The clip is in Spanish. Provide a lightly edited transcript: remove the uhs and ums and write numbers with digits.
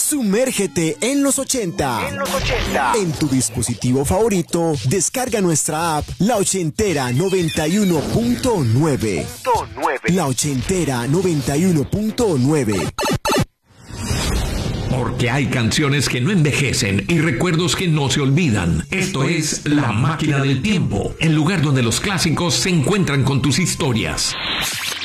Sumérgete en los 80. En tu dispositivo favorito, descarga nuestra app La Ochentera 91.9. La Ochentera 91.9. Porque hay canciones que no envejecen y recuerdos que no se olvidan. Esto es La Máquina del Tiempo, el lugar donde los clásicos se encuentran con tus historias.